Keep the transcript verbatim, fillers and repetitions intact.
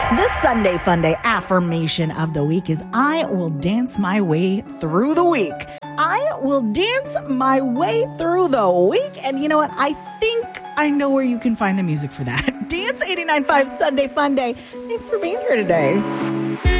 This Sunday Fun Day affirmation of the week is I will dance my way through the week. I will dance my way through the week. And you know what? I think I know where you can find the music for that. Dance eighty-nine point five Sunday Fun Day. Thanks for being here today.